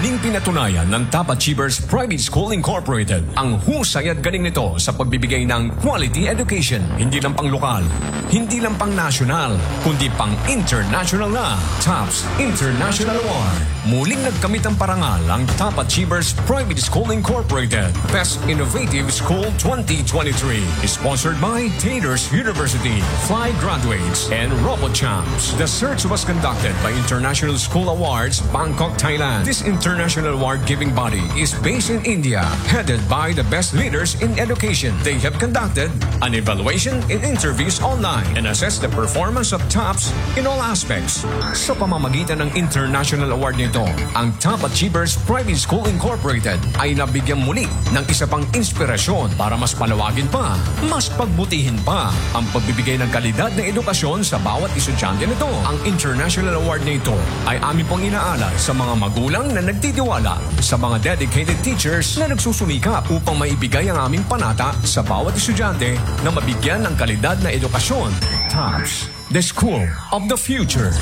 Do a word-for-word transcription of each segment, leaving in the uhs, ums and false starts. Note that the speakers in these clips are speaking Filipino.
Muling pinatunayan ng Top Achievers Private School Incorporated ang husay at galing nito sa pagbibigay ng quality education. Hindi lang pang lokal, hindi lang pang national, kundi pang international na. TOPS International Award. Muling nagkamit ang parangal ang Top Achievers Private School Incorporated Best Innovative School twenty twenty-three. Sponsored by Taters University, Fly Graduates, and RoboChamps. The search was conducted by International School Awards, Bangkok, Thailand. This international award-giving body is based in India, headed by the best leaders in education. They have conducted an evaluation in interviews online and assessed the performance of TOPS in all aspects. Sa pamamagitan ng international award nito, ang Top Achievers Private School Incorporated ay nabigyan muli ng isa pang inspirasyon para mas palawagin pa, mas pagbutihin pa ang pagbibigay ng kalidad na edukasyon sa bawat estudyante nito. Ang international award nito ay amin pong inaalay sa mga magulang na nagtitiwala, sa mga dedicated teachers na nagsusumikap upang maibigay ang aming panata sa bawat estudyante na mabigyan ng kalidad na edukasyon. TOPS, the School of the Future.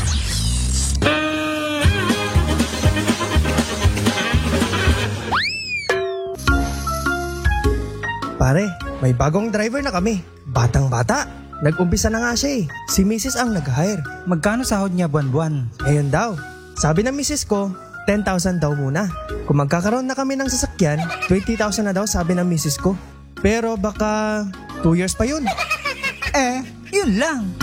Pare, may bagong driver na kami. Batang-bata. Nag-umpisa na nga siya eh. Si Missus ang nag-hire. Magkano sahod niya buwan-buwan? Ngayon daw. Sabi ng Missus ko, ten thousand daw muna. Kung magkakaroon na kami ng sasakyan, twenty thousand na daw sabi ng Missus ko. Pero baka two years pa yun. Eh, yun lang.